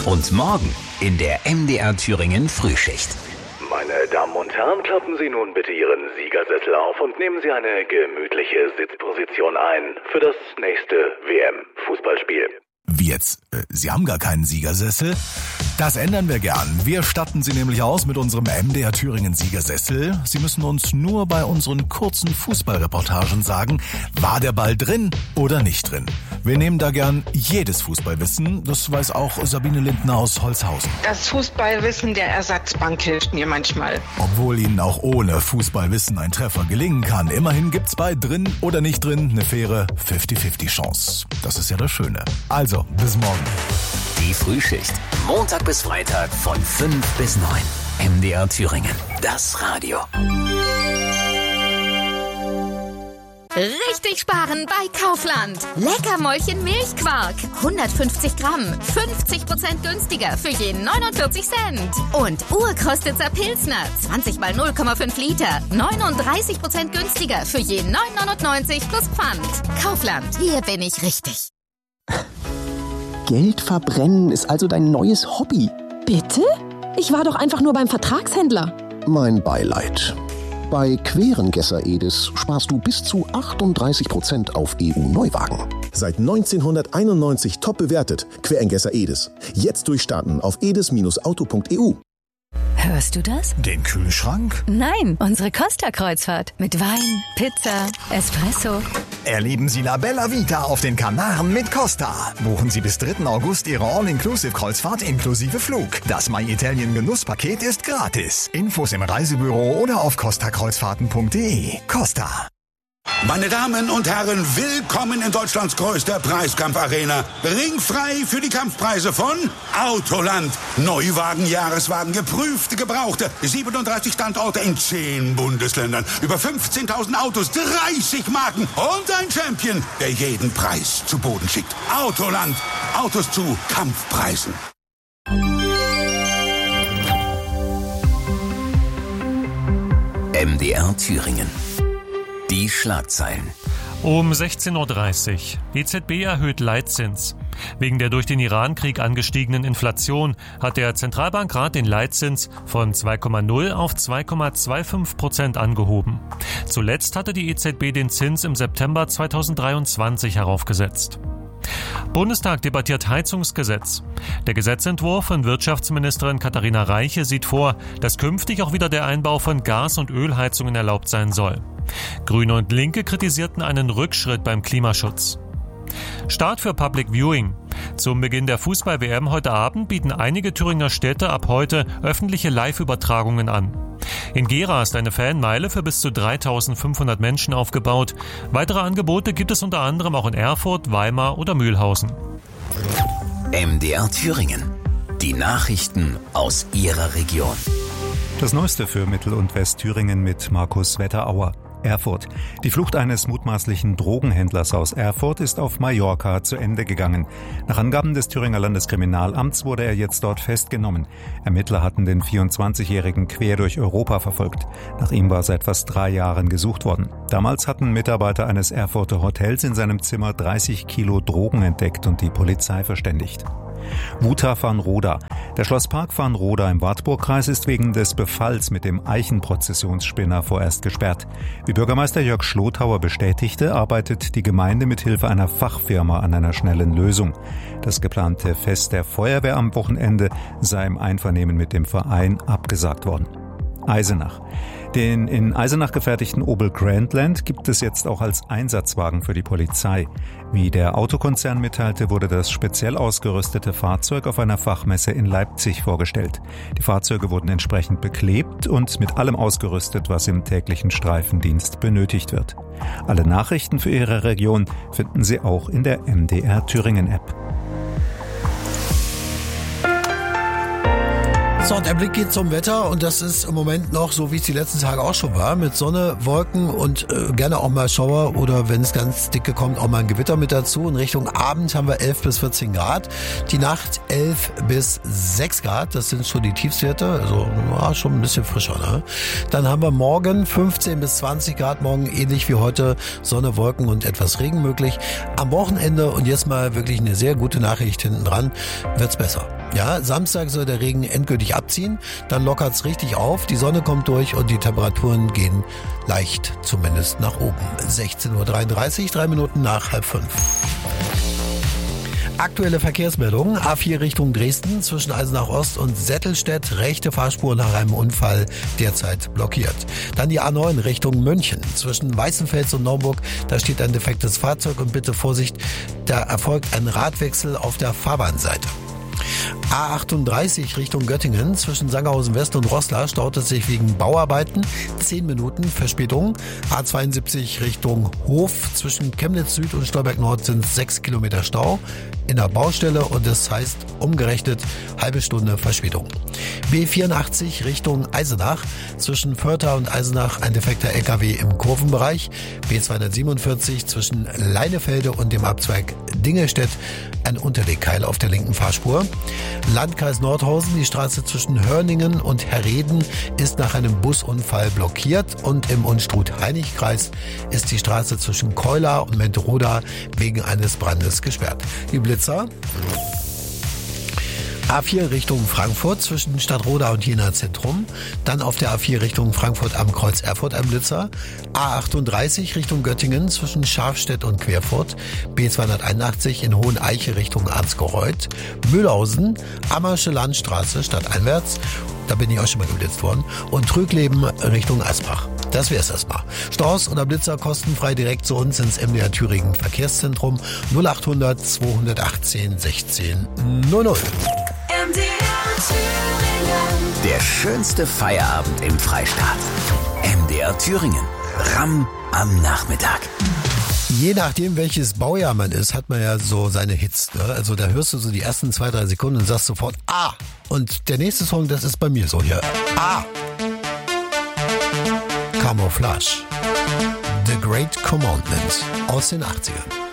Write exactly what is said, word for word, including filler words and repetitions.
Und morgen in der M D R Thüringen Frühschicht. Meine Damen und Herren, klappen Sie nun bitte Ihren Siegersessel auf und nehmen Sie eine gemütliche Sitzposition ein für das nächste W M-Fußballspiel. Wie jetzt? Äh, Sie haben gar keinen Siegersessel? Das ändern wir gern. Wir statten Sie nämlich aus mit unserem M D R Thüringen Siegersessel. Sie müssen uns nur bei unseren kurzen Fußballreportagen sagen, war der Ball drin oder nicht drin. Wir nehmen da gern jedes Fußballwissen. Das weiß auch Sabine Lindner aus Holzhausen. Das Fußballwissen der Ersatzbank hilft mir manchmal. Obwohl Ihnen auch ohne Fußballwissen ein Treffer gelingen kann. Immerhin gibt's bei drin oder nicht drin eine faire fünfzig fünfzig Chance. Das ist ja das Schöne. Also, bis morgen. Die Frühschicht. Montag bis Freitag von fünf bis neun. M D R Thüringen. Das Radio. Richtig sparen bei Kaufland. Leckermäulchen Milchquark. hundertfünfzig Gramm. fünfzig Prozent günstiger für je neunundvierzig Cent. Und Urkostitzer Pilsner. zwanzig mal null Komma fünf Liter. neununddreißig Prozent günstiger für je neun neunundneunzig plus Pfand. Kaufland. Hier bin ich richtig. Geld verbrennen ist also dein neues Hobby. Bitte? Ich war doch einfach nur beim Vertragshändler. Mein Beileid. Bei Querengesser Edis sparst du bis zu achtunddreißig Prozent auf E U-Neuwagen. Seit neunzehnhunderteinundneunzig top bewertet. Querengesser Edis. Jetzt durchstarten auf edis auto punkt e u. Hörst du das? Den Kühlschrank? Nein, unsere Costa-Kreuzfahrt. Mit Wein, Pizza, Espresso. Erleben Sie La Bella Vita auf den Kanaren mit Costa. Buchen Sie bis dritten August Ihre All-Inclusive-Kreuzfahrt inklusive Flug. Das My Italien Genusspaket ist gratis. Infos im Reisebüro oder auf costa kreuzfahrten punkt de. Costa. Meine Damen und Herren, willkommen in Deutschlands größter Preiskampfarena. Ringfrei für die Kampfpreise von Autoland. Neuwagen, Jahreswagen, geprüfte, gebrauchte. siebenunddreißig Standorte in zehn Bundesländern. Über fünfzehntausend Autos, dreißig Marken und ein Champion, der jeden Preis zu Boden schickt. Autoland. Autos zu Kampfpreisen. M D R Thüringen. Die Schlagzeilen. Um sechzehn Uhr dreißig. E Z B erhöht Leitzins. Wegen der durch den Irankrieg angestiegenen Inflation hat der Zentralbankrat den Leitzins von zwei Komma null auf zwei Komma fünfundzwanzig Prozent angehoben. Zuletzt hatte die E Z B den Zins im September zweitausenddreiundzwanzig heraufgesetzt. Bundestag debattiert Heizungsgesetz. Der Gesetzentwurf von Wirtschaftsministerin Katharina Reiche sieht vor, dass künftig auch wieder der Einbau von Gas- und Ölheizungen erlaubt sein soll. Grüne und Linke kritisierten einen Rückschritt beim Klimaschutz. Start für Public Viewing. Zum Beginn der Fußball-W M heute Abend bieten einige Thüringer Städte ab heute öffentliche Live-Übertragungen an. In Gera ist eine Fanmeile für bis zu dreitausendfünfhundert Menschen aufgebaut. Weitere Angebote gibt es unter anderem auch in Erfurt, Weimar oder Mühlhausen. M D R Thüringen. Die Nachrichten aus Ihrer Region. Das Neueste für Mittel- und Westthüringen mit Markus Wetterauer. Erfurt. Die Flucht eines mutmaßlichen Drogenhändlers aus Erfurt ist auf Mallorca zu Ende gegangen. Nach Angaben des Thüringer Landeskriminalamts wurde er jetzt dort festgenommen. Ermittler hatten den vierundzwanzigjährigen quer durch Europa verfolgt. Nach ihm war seit fast drei Jahren gesucht worden. Damals hatten Mitarbeiter eines Erfurter Hotels in seinem Zimmer dreißig Kilo Drogen entdeckt und die Polizei verständigt. Wuta Farnroda. Der Schlosspark Farnroda im Wartburgkreis ist wegen des Befalls mit dem Eichenprozessionsspinner vorerst gesperrt. Wie Bürgermeister Jörg Schlotauer bestätigte, arbeitet die Gemeinde mit Hilfe einer Fachfirma an einer schnellen Lösung. Das geplante Fest der Feuerwehr am Wochenende sei im Einvernehmen mit dem Verein abgesagt worden. Eisenach. Den in Eisenach gefertigten Opel Grandland gibt es jetzt auch als Einsatzwagen für die Polizei. Wie der Autokonzern mitteilte, wurde das speziell ausgerüstete Fahrzeug auf einer Fachmesse in Leipzig vorgestellt. Die Fahrzeuge wurden entsprechend beklebt und mit allem ausgerüstet, was im täglichen Streifendienst benötigt wird. Alle Nachrichten für Ihre Region finden Sie auch in der M D R Thüringen App. So, und der Blick geht zum Wetter und das ist im Moment noch so, wie es die letzten Tage auch schon war, mit Sonne, Wolken und äh, gerne auch mal Schauer oder wenn es ganz dicke kommt, auch mal ein Gewitter mit dazu. In Richtung Abend haben wir elf bis vierzehn Grad, die Nacht elf bis sechs Grad, das sind schon die Tiefstwerte, also ja, schon ein bisschen frischer. Ne? Dann haben wir morgen fünfzehn bis zwanzig Grad, morgen ähnlich wie heute, Sonne, Wolken und etwas Regen möglich. Am Wochenende, und jetzt mal wirklich eine sehr gute Nachricht hinten dran, wird's besser. Ja, Samstag soll der Regen endgültig abziehen, dann lockert's richtig auf, die Sonne kommt durch und die Temperaturen gehen leicht zumindest nach oben. sechzehn Uhr dreiunddreißig, drei Minuten nach halb fünf. Aktuelle Verkehrsmeldungen. A vier Richtung Dresden zwischen Eisenach Ost und Settelstedt. Rechte Fahrspur nach einem Unfall derzeit blockiert. Dann die A neun Richtung München zwischen Weißenfels und Naumburg. Da steht ein defektes Fahrzeug und bitte Vorsicht, da erfolgt ein Radwechsel auf der Fahrbahnseite. A achtunddreißig Richtung Göttingen zwischen Sangerhausen West und Roßla staut es sich wegen Bauarbeiten. zehn Minuten Verspätung. A zweiundsiebzig Richtung Hof zwischen Chemnitz Süd und Stolberg Nord sind sechs Kilometer Stau in der Baustelle und das heißt umgerechnet halbe Stunde Verspätung. B vierundachtzig Richtung Eisenach zwischen Vörtha und Eisenach ein defekter L K W im Kurvenbereich. B zweihundertsiebenundvierzig zwischen Leinefelde und dem Abzweig Dingelstedt ein Unterlegkeil auf der linken Fahrspur. Landkreis Nordhausen, die Straße zwischen Hörningen und Herreden ist nach einem Busunfall blockiert und im Unstrut-Heinig-Kreis ist die Straße zwischen Keula und Menteroda wegen eines Brandes gesperrt. Die Blitzer. A vier Richtung Frankfurt zwischen Stadtroda und Jena Zentrum. Dann auf der A vier Richtung Frankfurt am Kreuz Erfurt ein Blitzer. A achtunddreißig Richtung Göttingen zwischen Scharfstedt und Querfurt. B zweihunderteinundachtzig in Hoheneiche Richtung Arnsgereuth. Mühlhausen, Ammersche Landstraße stadteinwärts. Da bin ich auch schon mal geblitzt worden. Und Trügleben Richtung Asbach. Das wär's erstmal. Staus oder Blitzer kostenfrei direkt zu uns ins M D R Thüringen Verkehrszentrum null achthundert zweihundertachtzehn sechzehn null null. M D R Thüringen. Der schönste Feierabend im Freistaat. M D R Thüringen. Ramm am Nachmittag. Je nachdem, welches Baujahr man ist, hat man ja so seine Hits. Ne? Also da hörst du so die ersten zwei, drei Sekunden und sagst sofort Ah. Und der nächste Song, das ist bei mir so hier. Ah. Camouflage. The Great Commandment aus den achtzigern.